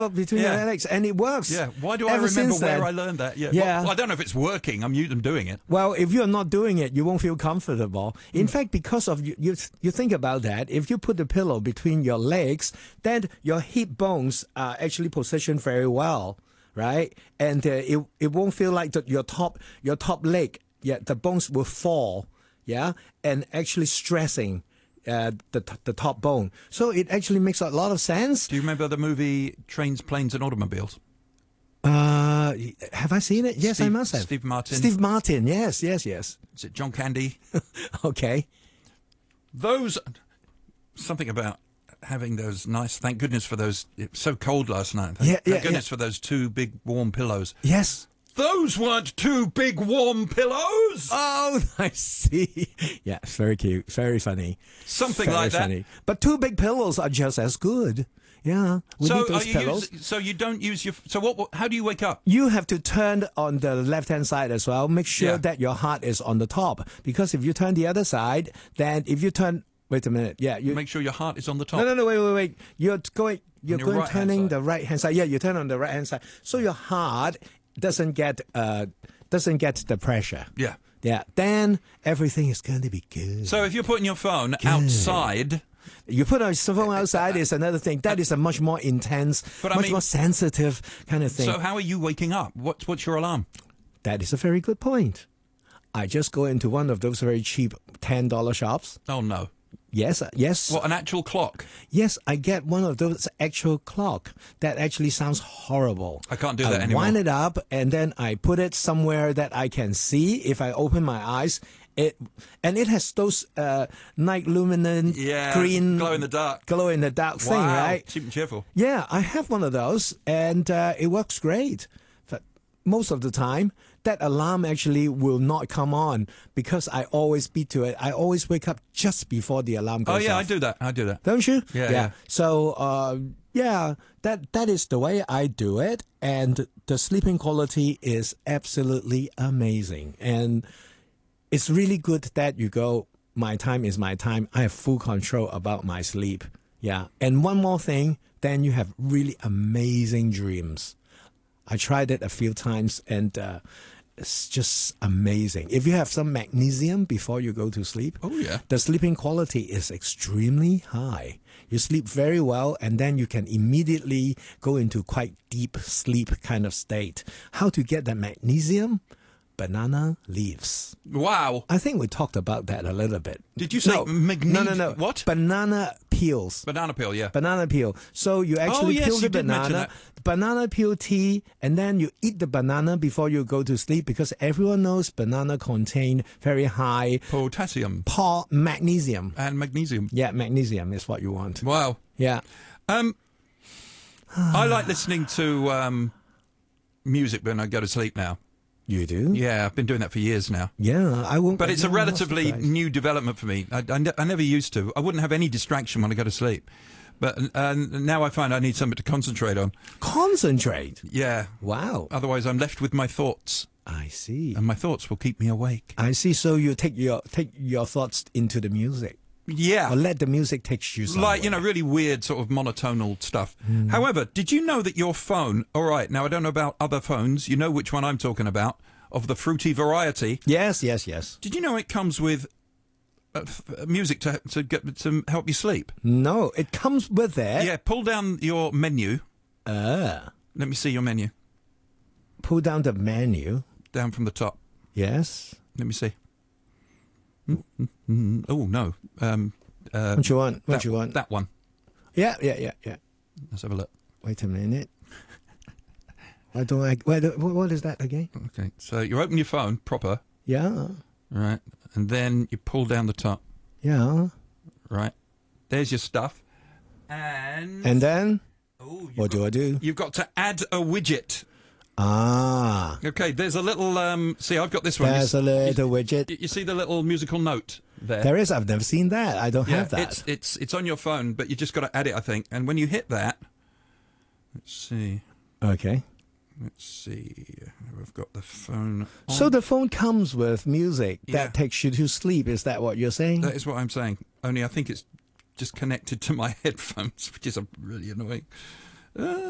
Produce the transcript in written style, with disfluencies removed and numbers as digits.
between your legs, and it works. Yeah. Why do I remember where I learned that? Yeah. Yeah. Well, I don't know if it's working. I'm doing it. Well, if you're not doing it, you won't feel comfortable. In fact, because of you think about that. If you put the pillow between your legs, then your hip bones are actually positioned very well, right? And it won't feel like your top leg. Yeah, the bones will fall. Yeah, and actually stressing the top bone. So it actually makes a lot of sense. Do you remember the movie Trains, Planes and Automobiles? Have I seen it? Yes, I must have. Steve Martin. Steve Martin, yes. Is it John Candy? Okay. Something about having those nice, thank goodness for those, it was so cold last night. Thank goodness for those two big warm pillows. Yes. Those weren't two big warm pillows! Oh, I see. Yeah, it's very cute. Very funny. Something very like that. Funny. But two big pillows are just as good. Yeah, we need those pillows. So you don't use your... So how do you wake up? You have to turn on the left-hand side as well. Make sure that your heart is on the top. Because if you turn the other side, then if you turn... Wait a minute. Yeah, you make sure your heart is on the top. No, wait. You're turning the right-hand side. Yeah, you turn on the right-hand side. So your heart doesn't get the pressure. Yeah. Yeah. Then everything is going to be good. So if you're putting your phone outside... You put a phone outside is another thing. That is a much more intense, more sensitive kind of thing. So how are you waking up? What's your alarm? That is a very good point. I just go into one of those very cheap $10 shops. Oh, no. Yes. What, an actual clock? Yes, I get one of those actual clock. That actually sounds horrible. I can't do that anymore. I wind it up and then I put it somewhere that I can see if I open my eyes. It has those night luminant green glow in the dark thing, right? Cheap and cheerful. Yeah, I have one of those and it works great. But most of the time, that alarm actually will not come on because I always beat to it. I always wake up just before the alarm goes off. Oh yeah, I do that. Don't you? Yeah. So that is the way I do it, and the sleeping quality is absolutely amazing. And it's really good that you go, my time is my time. I have full control about my sleep. Yeah. And one more thing, then you have really amazing dreams. I tried it a few times and it's just amazing. If you have some magnesium before you go to sleep, the sleeping quality is extremely high. You sleep very well and then you can immediately go into quite deep sleep kind of state. How to get that magnesium? Banana leaves. Wow. I think we talked about that a little bit. Did you say magnesium? No. What? Banana peels. Banana peel, yeah. Banana peel. So you actually peel the banana peel tea, and then you eat the banana before you go to sleep because everyone knows banana contain very high potassium. Magnesium. And magnesium. Yeah, magnesium is what you want. Wow. Yeah. I like listening to music when I go to sleep now. You do? Yeah, I've been doing that for years now. Yeah, I won't. But it's a relatively new development for me. I never used to. I wouldn't have any distraction when I go to sleep. But now I find I need something to concentrate on. Concentrate? Yeah. Wow. Otherwise, I'm left with my thoughts. I see. And my thoughts will keep me awake. I see. So you take your thoughts into the music. Yeah. Or let the music take you somewhere. Like, really weird sort of monotonal stuff. However, did you know that your phone... All right, now I don't know about other phones. You know which one I'm talking about, of the fruity variety. Yes. Did you know it comes with music to help you sleep? No, it comes with it. Yeah, pull down your menu. Let me see your menu. Pull down the menu. Down from the top. Yes. Let me see. Oh, no. What you want? What you want? That one. Yeah. Let's have a look. Wait a minute. What is that again? Okay, so you open your phone proper. Yeah. Right, and then you pull down the top. Yeah. Right. There's your stuff. And then? What do I do? You've got to add a widget. Ah. Okay, there's a little... see, I've got this one. There's a little widget. You see the little musical note there? There is. I've never seen that. I don't have that. It's on your phone, but you just got to add it, I think. And when you hit that... Let's see. Okay. Let's see. I've got the phone on. So the phone comes with music that takes you to sleep. Is that what you're saying? That is what I'm saying. Only I think it's just connected to my headphones, which is really annoying.